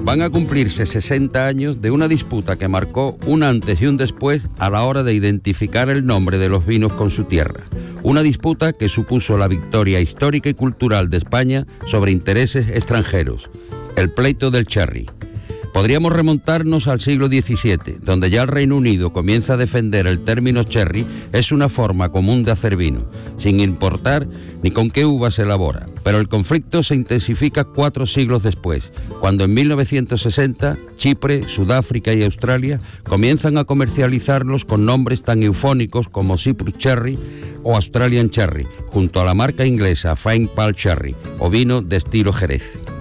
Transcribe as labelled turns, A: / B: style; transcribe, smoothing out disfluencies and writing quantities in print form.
A: Van a cumplirse 60 años de una disputa que marcó un antes y un después a la hora de identificar el nombre de los vinos con su tierra. Una disputa que supuso la victoria histórica y cultural de España sobre intereses extranjeros. El pleito del sherry. Podríamos remontarnos al siglo XVII, donde ya el Reino Unido comienza a defender el término sherry es una forma común de hacer vino, sin importar ni con qué uva se elabora. Pero el conflicto se intensifica 4 siglos después, cuando en 1960 Chipre, Sudáfrica y Australia comienzan a comercializarlos con nombres tan eufónicos como Cyprus Sherry o Australian Sherry, junto a la marca inglesa Fine Pale Sherry, o vino de estilo Jerez.